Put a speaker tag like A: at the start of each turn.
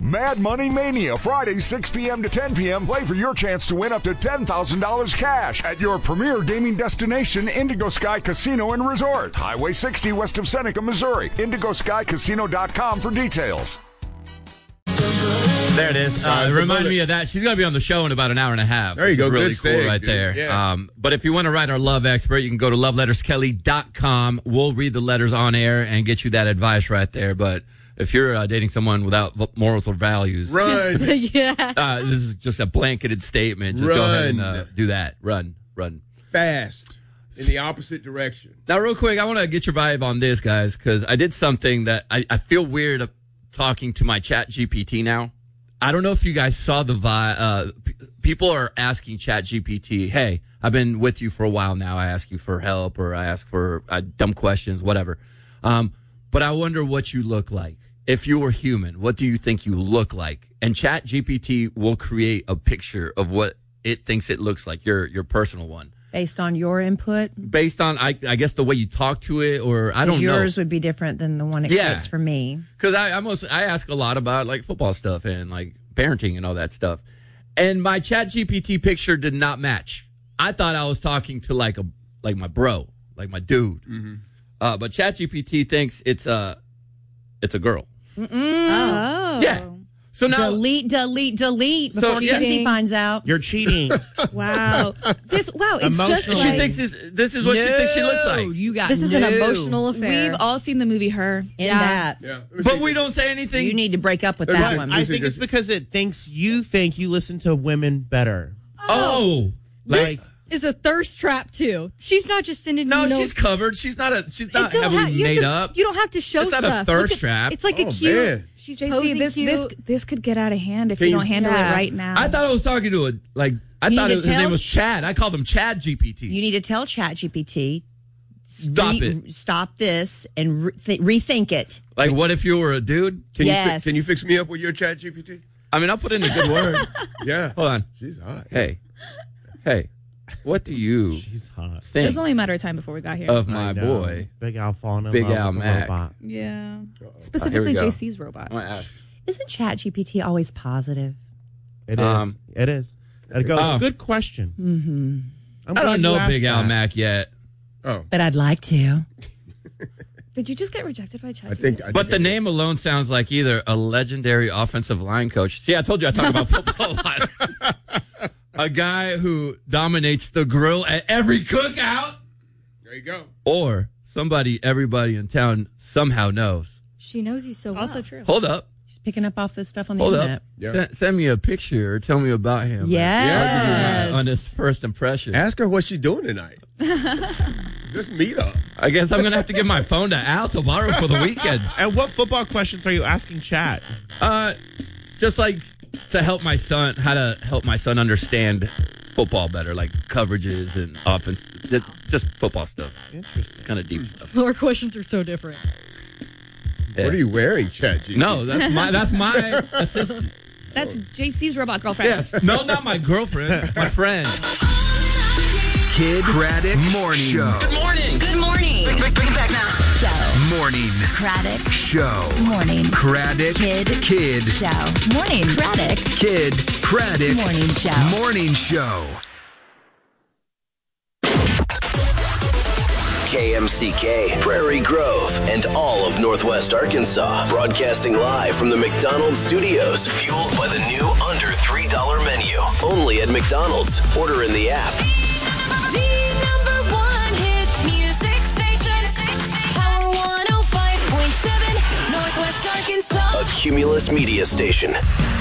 A: Mad Money Mania, Friday, 6 p.m. to 10 p.m. Play for your chance to win up to $10,000 cash at your premier gaming destination, Indigo Sky Casino and Resort. Highway 60 west of Seneca, Missouri. IndigoSkyCasino.com for details.
B: There it is. Remind me of that. She's going to be on the show in about an hour and a half.
C: There you go.
B: Really
C: Good
B: cool
C: save,
B: right
C: dude.
B: there.
C: Yeah.
B: But if you want to write our love expert, you can go to loveletterskelly.com. We'll read the letters on air and get you that advice right there. But if you're dating someone without morals or values,
C: Run.
D: Yeah.
B: this is just a blanketed statement. Just
C: Run.
B: go ahead and do that. Run.
C: Fast. In the opposite direction.
B: Now, real quick, I want to get your vibe on this, guys, because I did something that I feel weird talking to my Chat GPT now. I don't know if you guys saw the people are asking Chat GPT, hey, I've been with you for a while now. I ask you for help or I ask for dumb questions, whatever. But I wonder what you look like. If you were human, what do you think you look like? And Chat GPT will create a picture of what it thinks it looks like, your personal one.
D: Based on your input?
B: Based on, I guess, the way you talk to it, or I don't know.
D: Yours would be different than the one it creates for me.
B: Because I ask a lot about like football stuff and like parenting and all that stuff. And my Chat GPT picture did not match. I thought I was talking to like my bro, like my dude.
C: Mm-hmm.
B: But Chat GPT thinks it's a girl.
D: Oh.
B: Yeah. So now
D: delete before Kenzie finds out.
E: You're cheating.
F: Wow. It's
E: Emotional.
F: just
B: she
F: like
B: thinks this is what she thinks she looks like.
G: This is an emotional affair.
F: we've all seen the movie Her.
D: That.
C: Yeah.
B: But we don't say anything.
D: You need to break up with that one.
E: I think it's because it thinks you listen to women better.
B: Oh.
E: Like,
G: is a thirst trap too. She's not just sending
B: No,
G: you notes.
B: she's covered. She's not
G: It
B: heavily
G: you
B: made
G: have to-
B: up.
G: You don't have to show
B: It's not
G: stuff.
B: a thirst
G: Look at-
B: trap.
G: It's like a
C: Oh,
G: cute.
C: man.
G: She's
F: JC,
G: posing
F: this
G: cute.
F: this could get out of hand if
C: Can
F: you
C: you-
F: don't handle it right now.
B: I thought I was talking to I
D: You
B: thought
D: need to
B: his name
D: tell-
B: was Chad. I called him Chad GPT.
D: You need to tell Chat GPT,
B: Stop it.
D: this and rethink it.
B: Like, what if you were a dude?
C: Can
D: Yes.
C: you fix me up with your Chat GPT?
B: I mean, I'll put in a good word.
C: Yeah.
B: Hold on.
C: She's hot.
B: Hey, what do you
E: she's hot.
F: It
B: think
F: was only a matter of time before we got here.
B: of
E: I
B: my
E: know.
B: boy?
E: Big Al falling in
B: Big
E: love
B: Al
E: with a
B: Mac.
E: robot.
F: Yeah.
B: Here
F: Specifically
B: we go.
F: JC's robot.
B: I'm gonna ask.
D: Isn't Chat GPT always positive?
E: It is. It is. It goes,
B: Oh.
E: good question.
D: Mm-hmm.
E: I'm
B: I
E: glad
B: don't
E: you
B: know
E: asked
B: Big Al
E: that.
B: Mac yet,
C: Oh.
D: But I'd like to.
F: Did you just get rejected by ChatGPT?
C: I think
B: but the name alone sounds like either a legendary offensive line coach. See, I told you I talk about football a lot. A guy who dominates the grill at every cookout,
C: There you go.
B: or somebody everybody in town somehow knows.
G: She knows you so well.
F: Also true.
B: Hold up.
D: She's picking up off this stuff on the
B: Hold
D: internet.
B: up.
C: Yeah.
B: Send me a picture or tell me about him.
D: Yes.
B: On his first impression.
C: Ask her what she's doing tonight. Just meet up.
B: I guess I'm going to have to give my phone to Al tomorrow for the weekend.
E: And what football questions are you asking Chat?
B: Just like to help my son, how to help my son understand football better, like coverages and offense, just football stuff.
E: Interesting.
B: Kind of deep stuff.
G: Our questions are so different.
B: Yeah.
C: What are you wearing, Chat GPT?
B: No, that's my assistant.
F: That's JC's robot girlfriend.
B: Yes. No, not my girlfriend. My friend.
H: Kid Craddock Morning Show.
I: Good morning.
J: Good morning.
I: Bring it back now.
J: Show.
H: Morning
J: Craddock.
H: Show.
J: Morning.
H: Craddock
J: Kid. Show. Morning. Craddock.
H: Kid Craddock
J: Morning Show.
H: Morning Show.
K: KMCK, Prairie Grove, and all of Northwest Arkansas. Broadcasting live from the McDonald's studios. Fueled by the new under $3 menu. Only at McDonald's. Order in the app.
J: The number one hit music station. Power 105.7, Northwest Arkansas.
K: A Cumulus Media Station.